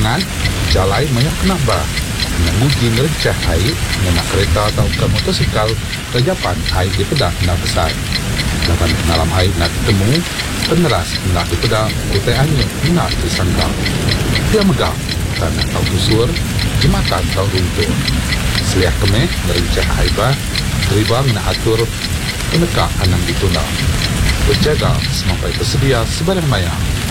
Ngan, jalai banyak kenapa. Menguji ngerjah air, menak kereta atau ke motosikal, kejapan air di pedak nak besar. Lapan dalam air nak ketemu, peneras nak di pedak, kuteannya nak disangkal. Dia megah, tanah tau kusur, jemakan tau runtur. Seliak kemeh, ngerjah air bah, teribang nak atur, penekak anang ditunda. Berjaga sampai tersedia sebarang maya.